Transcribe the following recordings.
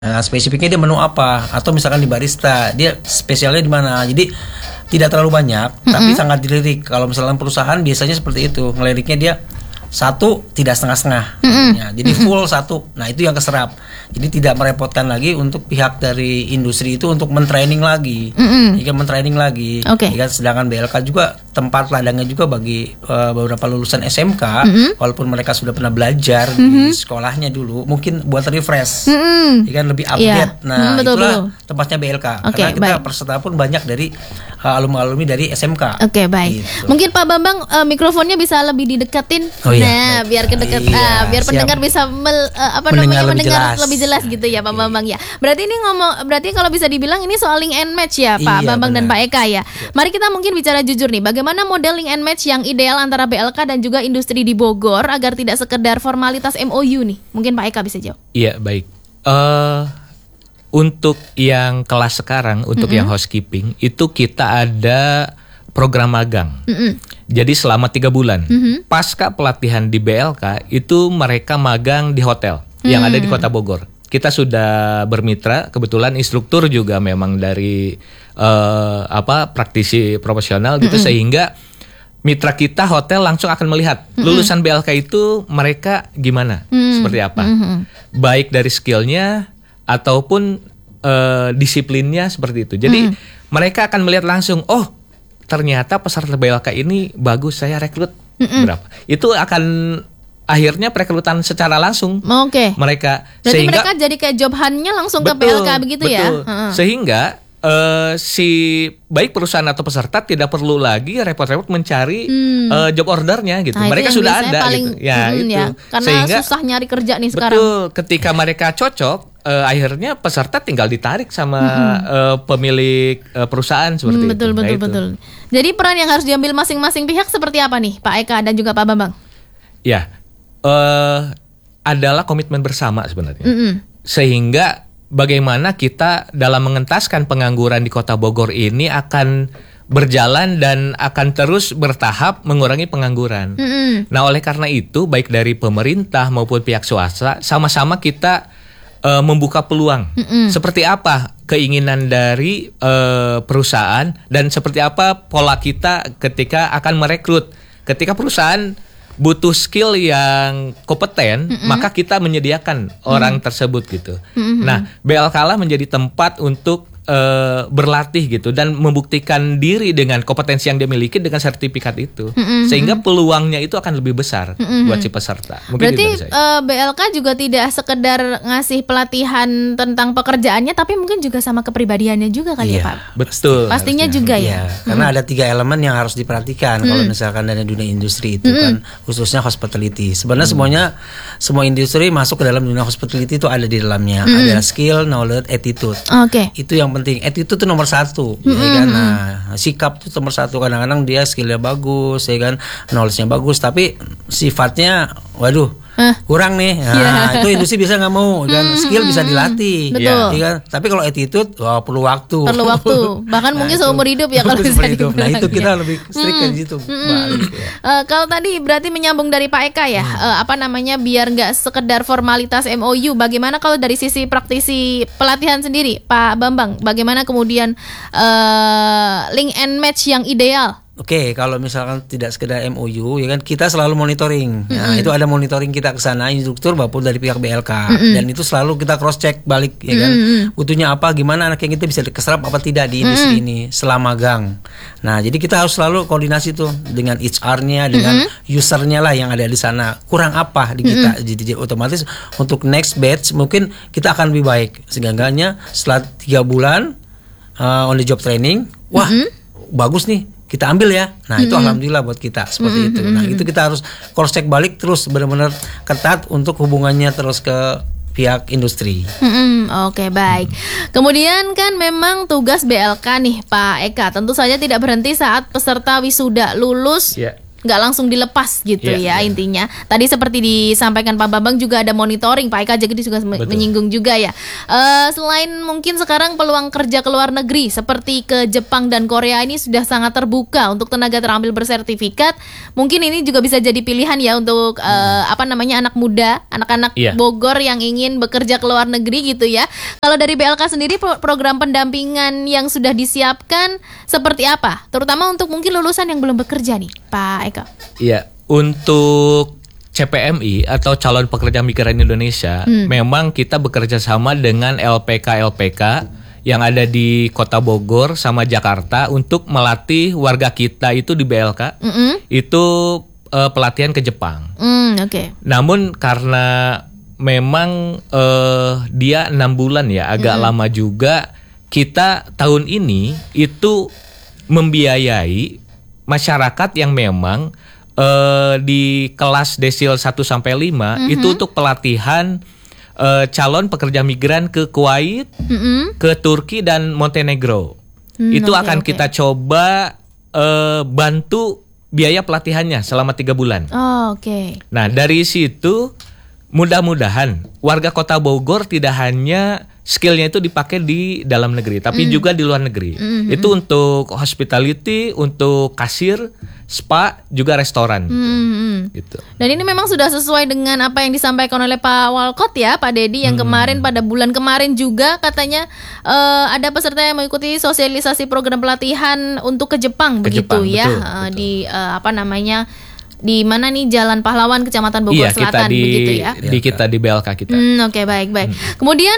Nah, spesifiknya dia menu apa, atau misalkan di barista dia spesialnya di mana. Jadi tidak terlalu banyak, tapi sangat dilirik. Kalau misalnya perusahaan biasanya seperti itu, ngeliriknya dia satu, tidak setengah-setengah. Ya, jadi full satu. Nah, itu yang keserap. Jadi tidak merepotkan lagi untuk pihak dari industri itu untuk mentraining lagi. Jika mentraining lagi. Jika sedangkan BLK juga tempat ladangnya juga bagi beberapa lulusan SMK, walaupun mereka sudah pernah belajar di sekolahnya dulu, mungkin buat refresh. Kan lebih update. Nah, itulah tempatnya BLK. Karena kita peserta pun banyak dari alumni dari SMK. Baik. Gitu. Mungkin Pak Bambang mikrofonnya bisa lebih dideketin. Nah, biar kedekat, biar pendengar bisa mendengar lebih jelas gitu ya, Pak Bambang ya. Berarti ini berarti kalau bisa dibilang ini soal link and match ya, Pak Bambang dan Pak Eka ya. Mari kita mungkin bicara jujur nih, bagaimana model link and match yang ideal antara BLK dan juga industri di Bogor agar tidak sekedar formalitas MOU nih. Mungkin Pak Eka bisa jawab. Iya, baik. Untuk yang kelas sekarang, untuk yang housekeeping itu kita ada program magang. Jadi selama 3 bulan pasca pelatihan di BLK itu mereka magang di hotel yang ada di Kota Bogor. Kita sudah bermitra, kebetulan instruktur juga memang dari praktisi profesional gitu, sehingga mitra kita hotel langsung akan melihat lulusan BLK itu mereka gimana, seperti apa, baik dari skillnya ataupun disiplinnya seperti itu. Jadi mereka akan melihat langsung, oh ternyata peserta BLK ini bagus, saya rekrut berapa. Itu akan akhirnya perekrutan secara langsung mereka. Berarti sehingga mereka jadi kayak job hunt-nya langsung ke BLK begitu ya. Sehingga si baik perusahaan atau peserta tidak perlu lagi repot-repot mencari job ordernya gitu. Nah, mereka sudah ada gitu. Ya, itu. Ya. Karena sehingga susah nyari kerja nih sekarang. Betul, ketika mereka cocok akhirnya peserta tinggal ditarik sama pemilik perusahaan seperti itu. Betul. Jadi peran yang harus diambil masing-masing pihak seperti apa nih, Pak Eka dan juga Pak Bambang? Ya, adalah komitmen bersama sebenarnya. Sehingga bagaimana kita dalam mengentaskan pengangguran di Kota Bogor ini akan berjalan dan akan terus bertahap mengurangi pengangguran. Nah, oleh karena itu baik dari pemerintah maupun pihak swasta sama-sama kita membuka peluang. Seperti apa keinginan dari perusahaan dan seperti apa pola kita ketika akan merekrut. Ketika perusahaan butuh skill yang kompeten, maka kita menyediakan orang tersebut gitu. Nah, BLK lah menjadi tempat untuk berlatih gitu dan membuktikan diri dengan kompetensi yang dia miliki dengan sertifikat itu, sehingga peluangnya itu akan lebih besar buat si peserta. Mungkin berarti BLK juga tidak sekedar ngasih pelatihan tentang pekerjaannya, tapi mungkin juga sama kepribadiannya juga kali ya, Pak. Betul. Pastinya juga ya. Karena ada 3 elemen yang harus diperhatikan kalau misalkan dari dunia industri itu kan, khususnya hospitality. Sebenarnya semua industri masuk ke dalam dunia hospitality itu ada di dalamnya. Ada skill, knowledge, attitude. Itu yang penting. Attitude itu nomor 1, ya kan. Nah, sikap itu nomor 1. Kadang-kadang dia skillnya bagus, ya kan, knowledge-nya bagus, tapi sifatnya, waduh, kurang nih. Nah, itu industri bisa nggak mau, dan skill bisa dilatih, ya kan. Tapi kalau attitude, perlu waktu. Bahkan mungkin seumur hidup ya kalau bisa dibilang. Nah, itu kita lebih strict kan gitu. Kalau tadi berarti menyambung dari Pak Eka ya, biar nggak sekedar formalitas MOU. Bagaimana kalau dari sisi praktisi pelatihan sendiri, Pak Bambang? Bagaimana kemudian link and match yang ideal? Oke, kalau misalkan tidak sekedar MOU, ya kan, kita selalu monitoring. Nah, itu ada monitoring kita ke sana, instruktur maupun dari pihak BLK, dan itu selalu kita cross check balik, ya kan, butuhnya apa, gimana anak yang kita bisa keserap apa tidak di industri ini selama magang. Nah, jadi kita harus selalu koordinasi tuh dengan HR-nya, dengan usernya lah yang ada di sana. Kurang apa di kita, jadi otomatis untuk next batch mungkin kita akan lebih baik. Seenggaknya setelah 3 bulan on the job training, wah bagus nih, kita ambil ya. Nah, itu alhamdulillah buat kita seperti itu. Nah, itu kita harus cross check balik terus, benar-benar ketat untuk hubungannya terus ke pihak industri. Oke, baik. Kemudian kan memang tugas BLK nih, Pak Eka, tentu saja tidak berhenti saat peserta wisuda lulus. nggak langsung dilepas gitu ya intinya. Tadi seperti disampaikan Pak Bambang juga ada monitoring, Pak Eka jadi juga menyinggung juga ya. Selain mungkin sekarang peluang kerja ke luar negeri seperti ke Jepang dan Korea ini sudah sangat terbuka untuk tenaga terampil bersertifikat. Mungkin ini juga bisa jadi pilihan ya untuk anak muda, anak-anak Bogor yang ingin bekerja ke luar negeri gitu ya. Kalau dari BLK sendiri program pendampingan yang sudah disiapkan seperti apa? Terutama untuk mungkin lulusan yang belum bekerja nih, Pak Eka. Iya, untuk CPMI atau calon pekerja migran Indonesia, memang kita bekerja sama dengan LPK yang ada di Kota Bogor sama Jakarta untuk melatih warga kita itu di BLK. Itu pelatihan ke Jepang. Namun karena memang dia 6 bulan ya, agak lama juga, kita tahun ini itu membiayai masyarakat yang memang di kelas desil 1-5 itu untuk pelatihan calon pekerja migran ke Kuwait, ke Turki dan Montenegro. Itu akan kita coba bantu biaya pelatihannya selama 3 bulan. Nah, dari situ mudah-mudahan warga Kota Bogor tidak hanya skillnya itu dipakai di dalam negeri, tapi juga di luar negeri. Itu untuk hospitality, untuk kasir, spa, juga restoran. Gitu. Dan ini memang sudah sesuai dengan apa yang disampaikan oleh Pak Walcott ya, Pak Dedi, yang kemarin pada bulan kemarin juga katanya ada peserta yang mengikuti sosialisasi program pelatihan untuk ke Jepang begitu ya, betul. Di di mana nih Jalan Pahlawan Kecamatan Bogor Selatan begitu ya. Kita di BLK kita. Oke, baik. Kemudian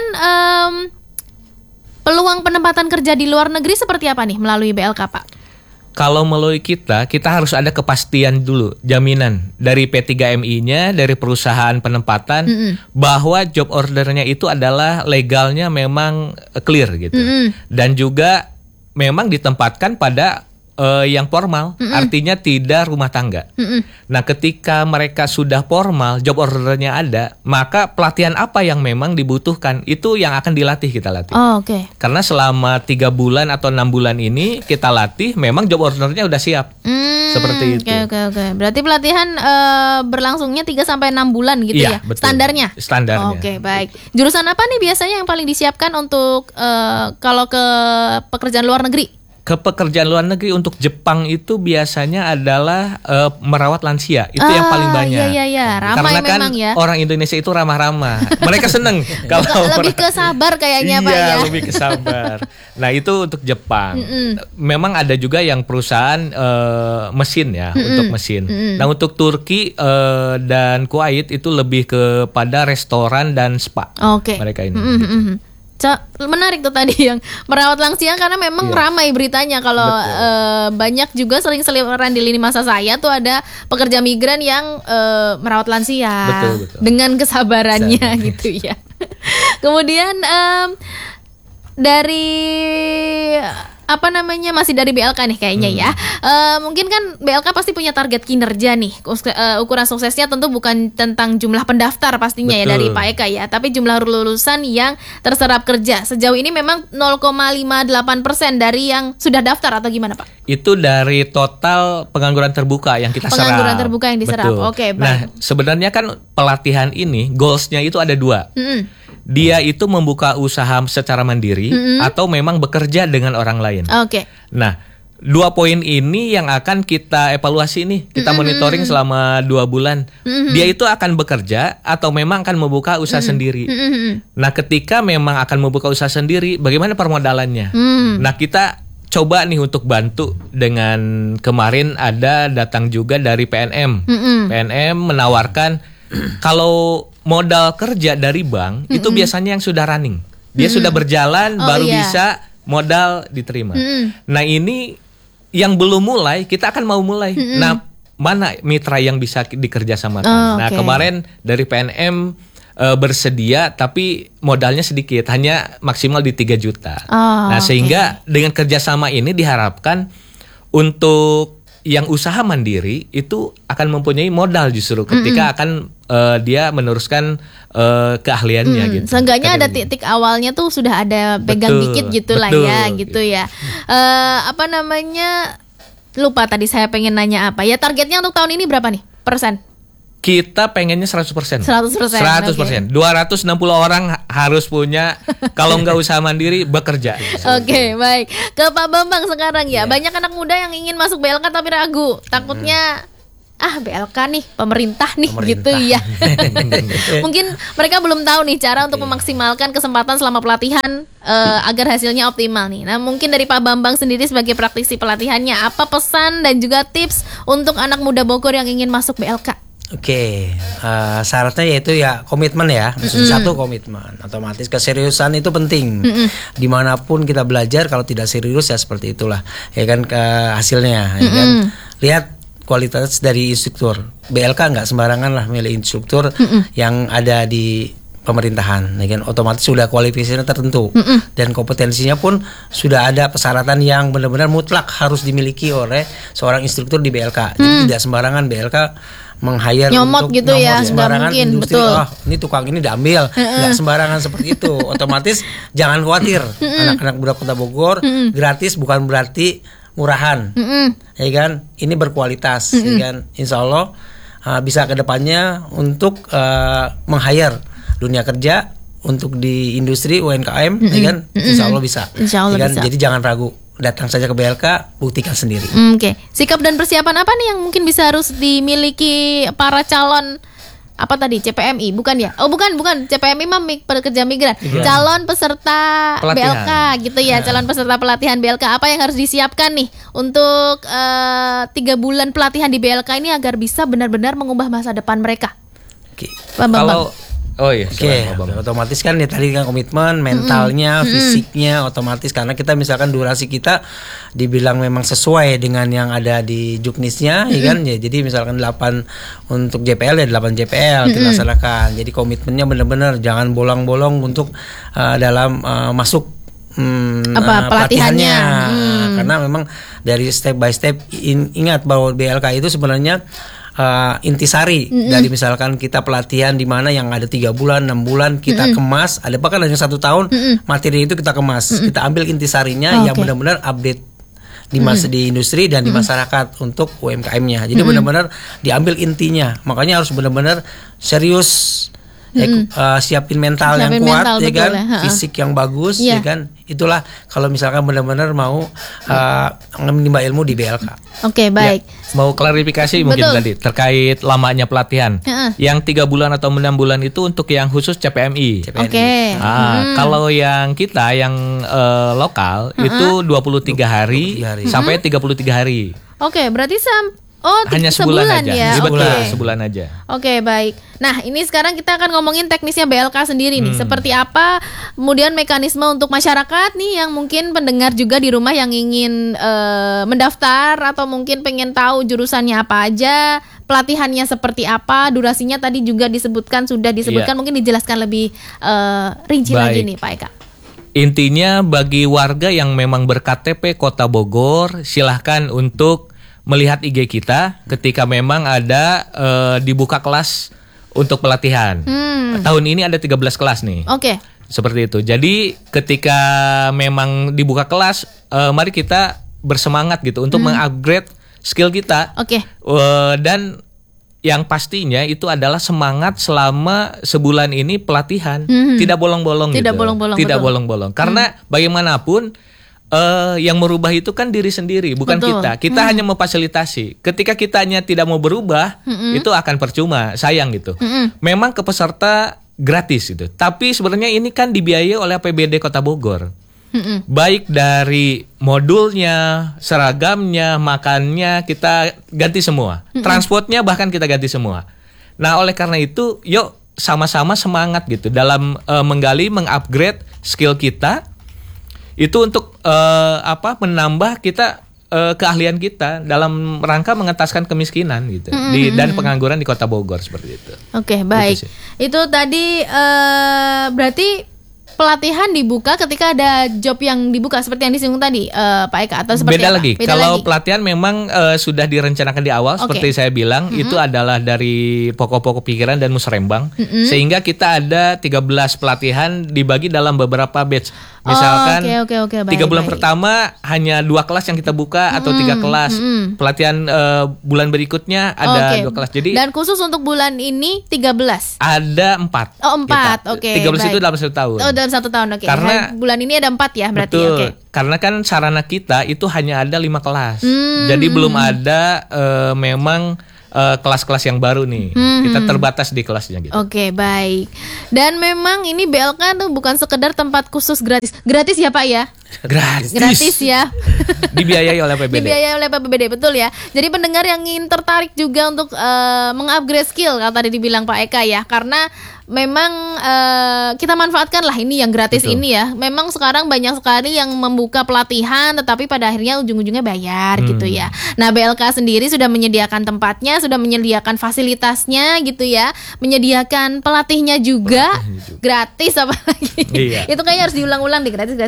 peluang penempatan kerja di luar negeri seperti apa nih melalui BLK, Pak? Kalau melalui kita harus ada kepastian dulu, jaminan dari P3MI-nya, dari perusahaan penempatan, bahwa job ordernya itu adalah legalnya memang clear gitu. Dan juga memang ditempatkan pada yang formal, artinya tidak rumah tangga. Nah, ketika mereka sudah formal, job ordernya ada, maka pelatihan apa yang memang dibutuhkan itu yang akan dilatih, kita latih. Karena selama 3 bulan atau 6 bulan ini kita latih, memang job ordernya udah siap. Seperti itu. Oke. Berarti pelatihan berlangsungnya 3-6 bulan gitu ya? Betul. Standarnya? Standarnya. Baik. Jurusan apa nih biasanya yang paling disiapkan untuk kalau ke pekerjaan luar negeri? Ke pekerjaan luar negeri untuk Jepang itu biasanya adalah merawat lansia. Itu yang paling banyak. Ramai karena kan memang ya. Orang Indonesia itu ramah-ramah. Mereka seneng kalau lebih ke sabar kayaknya, Pak ya. Iya, lebih ke sabar. Nah, itu untuk Jepang. Memang ada juga yang perusahaan mesin ya, untuk mesin. Nah, untuk Turki dan Kuwait itu lebih kepada restoran dan spa. Mereka ini. Menarik tuh tadi yang merawat lansia, karena memang ramai beritanya kalau banyak juga sering seliweran di lini masa saya tuh ada pekerja migran yang merawat lansia dengan kesabarannya gitu ya. Kemudian dari masih dari BLK nih kayaknya ya. Mungkin kan BLK pasti punya target kinerja nih. Ukuran suksesnya tentu bukan tentang jumlah pendaftar pastinya ya dari Pak Eka ya, tapi jumlah lulusan yang terserap kerja. Sejauh ini memang 0,58% dari yang sudah daftar atau gimana, Pak? Itu dari total pengangguran terbuka yang kita serap. Pengangguran terbuka yang diserap. Oke, baik. Nah, sebenarnya kan pelatihan ini goalsnya itu ada 2. Dia itu membuka usaha secara mandiri atau memang bekerja dengan orang lain. Nah, 2 poin ini yang akan kita evaluasi nih, kita monitoring selama 2 bulan. Dia itu akan bekerja atau memang akan membuka usaha sendiri. Nah, ketika memang akan membuka usaha sendiri, bagaimana permodalannya? Nah, kita coba nih untuk bantu dengan kemarin ada datang juga dari PNM. PNM menawarkan kalau modal kerja dari bank itu biasanya yang sudah running. Dia sudah berjalan baru bisa modal diterima. Nah, ini yang belum mulai, kita akan mau mulai. Nah, mana mitra yang bisa dikerjasamakan? Nah, kemarin dari PNM bersedia tapi modalnya sedikit, hanya maksimal di 3 juta. Nah, sehingga dengan kerjasama ini diharapkan untuk yang usaha mandiri itu akan mempunyai modal justru ketika akan dia meneruskan keahliannya gitu. Seenggaknya ada titik awalnya tuh sudah ada pegang dikit gitulah ya, gitu ya. Lupa tadi saya pengen nanya apa. Ya targetnya untuk tahun ini berapa nih persen? Kita pengennya 100%. 100%. 260 orang harus punya, kalau nggak usaha mandiri bekerja. Oke, baik. Ke Pak Bambang sekarang ya. Banyak anak muda yang ingin masuk BLK tapi ragu. Takutnya BLK nih, pemerintah gitu ya. Mungkin mereka belum tahu nih cara untuk memaksimalkan kesempatan selama pelatihan agar hasilnya optimal nih. Nah, mungkin dari Pak Bambang sendiri sebagai praktisi pelatihannya, apa pesan dan juga tips untuk anak muda Bogor yang ingin masuk BLK? Oke, syaratnya yaitu ya komitmen ya. Satu komitmen, otomatis keseriusan itu penting. Dimanapun kita belajar, kalau tidak serius ya seperti itulah, ya kan hasilnya. Ya kan? Lihat kualitas dari instruktur. BLK nggak sembarangan lah milih instruktur yang ada di pemerintahan, ya kan, otomatis sudah kualifikasinya tertentu dan kompetensinya pun sudah ada persyaratan yang benar-benar mutlak harus dimiliki oleh seorang instruktur di BLK. Jadi tidak sembarangan BLK meng-hire nyomot untuk gitu ya, sembarangan mungkin, industri. betul. Ini tukang ini diambil, nggak sembarangan seperti itu. Otomatis jangan khawatir, anak-anak muda Kota Bogor gratis bukan berarti murahan, ya kan? Ini berkualitas, ya kan? Insya Allah bisa kedepannya untuk meng-hire dunia kerja untuk di industri UMKM, ya kan? Insya Allah bisa. Insya Allah ya kan? bisa. Jadi jangan ragu, datang saja ke BLK, buktikan sendiri. Oke. Sikap dan persiapan apa nih yang mungkin bisa harus dimiliki para calon apa tadi CPMI bukan ya? Oh bukan CPMI mah pekerja migran. Calon peserta pelatihan. BLK gitu ya. Calon peserta pelatihan BLK apa yang harus disiapkan nih untuk 3 bulan pelatihan di BLK ini agar bisa benar-benar mengubah masa depan mereka? Oke. Kalau Oke, otomatis kan ya tadi kan komitmen, mentalnya, fisiknya otomatis, karena kita misalkan durasi kita dibilang memang sesuai dengan yang ada di juknisnya, ya kan? Ya, jadi misalkan 8 untuk JPL ya 8 JPL kita laksanakan. Jadi komitmennya benar-benar jangan bolong-bolong untuk dalam masuk pelatihannya. Karena memang dari step by step ingat bahwa BLK itu sebenarnya intisari dari misalkan kita pelatihan di mana yang ada 3 bulan, 6 bulan kita kemas, ada bahkan hanya 1 tahun materi itu kita kemas, kita ambil intisarinya yang benar-benar update di industri dan di masyarakat untuk UMKM-nya. Jadi benar-benar diambil intinya, makanya harus benar-benar serius. Siapin mental yang kuat, ya kan, fisik yang bagus, ya kan. Itulah kalau misalkan benar-benar mau menimba ilmu di BLK. Oke, baik. Ya, mau klarifikasi mungkin tadi terkait lamanya pelatihan. Yang 3 bulan atau 6 bulan itu untuk yang khusus CPMI. Oke. Kalau yang kita yang lokal itu 23 hari sampai 33 hari. Oke, berarti hanya sebulan aja. Ya. Sebulan aja. Oke, baik. Nah, ini sekarang kita akan ngomongin teknisnya BLK sendiri nih. Seperti apa kemudian mekanisme untuk masyarakat nih yang mungkin pendengar juga di rumah yang ingin mendaftar atau mungkin pengen tahu jurusannya apa aja, pelatihannya seperti apa, durasinya tadi juga sudah disebutkan, mungkin dijelaskan lebih rinci lagi nih Pak Eka. Intinya bagi warga yang memang berKTP Kota Bogor, silahkan untuk melihat IG kita ketika memang ada dibuka kelas untuk pelatihan. Tahun ini ada 13 kelas nih. Oke. Seperti itu. Jadi ketika memang dibuka kelas, mari kita bersemangat gitu untuk mengupgrade skill kita. Oke. Dan yang pastinya itu adalah semangat selama sebulan ini pelatihan. Tidak bolong-bolong gitu. Tidak bolong-bolong. Karena bagaimanapun yang merubah itu kan diri sendiri, bukan kita. Kita hanya memfasilitasi. Ketika kitanya tidak mau berubah, itu akan percuma, sayang gitu. Memang ke peserta gratis gitu. Tapi sebenarnya ini kan dibiayai oleh APBD Kota Bogor. Baik dari modulnya, seragamnya, makannya kita ganti semua. Transportnya bahkan kita ganti semua. Nah, oleh karena itu, yuk sama-sama semangat gitu dalam mengupgrade skill kita. Itu untuk menambah kita keahlian kita dalam rangka mengentaskan kemiskinan gitu dan pengangguran di Kota Bogor seperti itu. Oke, baik. Itu tadi berarti pelatihan dibuka ketika ada job yang dibuka seperti yang disinggung tadi Pak Eka, atau seperti beda apa? lagi. Kalau pelatihan memang sudah direncanakan di awal seperti saya bilang, itu adalah dari pokok-pokok pikiran dan musrembang, sehingga kita ada 13 pelatihan dibagi dalam beberapa batch. Misalkan 3 bulan pertama hanya 2 kelas yang kita buka atau 3 kelas. Pelatihan bulan berikutnya ada 2 kelas. Jadi dan khusus untuk bulan ini 13. Ada 4. Oh 4, 13 itu dalam 1 tahun. Oh dalam 1 tahun, Karena bulan ini ada 4 ya berarti. Betul. Karena kan sarana kita itu hanya ada 5 kelas. Jadi belum ada memang kelas-kelas yang baru nih. Kita terbatas di kelasnya gitu. Oke, baik. Dan memang ini BLK tuh bukan sekedar tempat khusus gratis. Gratis ya, Pak ya? Gratis ya. Dibiayai oleh PBD. Dibiayai oleh PBD, betul ya. Jadi pendengar yang ingin tertarik juga untuk mengupgrade skill, kalau tadi dibilang Pak Eka ya, karena memang kita manfaatkan lah ini yang gratis. Betul. Ini ya. Memang sekarang banyak sekali yang membuka pelatihan, tetapi pada akhirnya ujung-ujungnya bayar gitu ya. Nah, BLK sendiri sudah menyediakan tempatnya, sudah menyediakan fasilitasnya gitu ya, menyediakan pelatihnya juga. Gratis apalagi. Iya. Itu kayaknya harus diulang-ulang deh, gratis.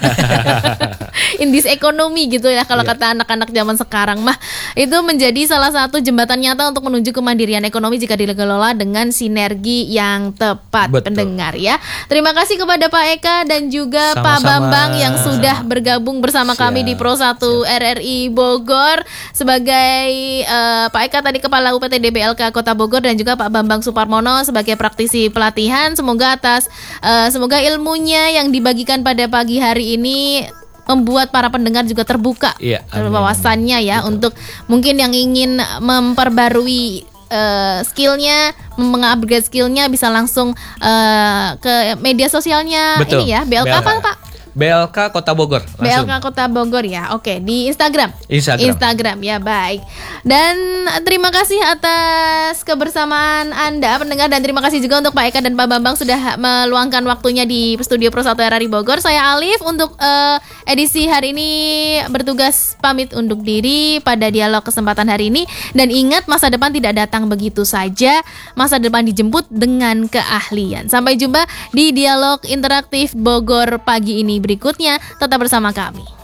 In this economy gitu ya, kalau kata anak-anak zaman sekarang mah, itu menjadi salah satu jembatan nyata untuk menuju kemandirian ekonomi jika dikelola dengan sinergi yang tepat. Betul. Pendengar ya. Terima kasih kepada Pak Eka dan juga Pak Bambang yang sudah bergabung bersama kami di Pro 1 RRI Bogor sebagai Pak Eka tadi Kepala UPTD BLK Kota Bogor dan juga Pak Bambang Suparmono sebagai praktisi pelatihan. Semoga ilmunya yang dibagikan pada pagi hari ini membuat para pendengar juga terbuka wawasannya ya. Betul. Untuk mungkin yang ingin memperbarui skillnya, mengupgrade skillnya, bisa langsung ke media sosialnya. Betul. Ini ya BLK apa Pak? BLK Kota Bogor. Langsung. BLK Kota Bogor ya. Oke, di Instagram ya, baik. Dan terima kasih atas kebersamaan Anda pendengar, dan terima kasih juga untuk Pak Eka dan Pak Bambang sudah meluangkan waktunya di studio Pro 1 RRI Bogor. Saya Alif untuk edisi hari ini bertugas pamit undur diri pada dialog kesempatan hari ini, dan ingat, masa depan tidak datang begitu saja. Masa depan dijemput dengan keahlian. Sampai jumpa di dialog interaktif Bogor pagi ini berikutnya. Tetap bersama kami.